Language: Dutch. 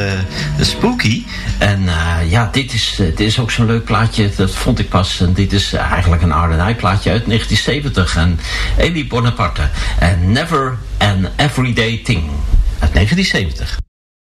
spooky. En dit is ook zo'n leuk plaatje. Dat vond ik pas. En dit is eigenlijk een R&I plaatje uit 1970. En Elie Bonaparte. En Never an Everyday Thing. Uit 1970.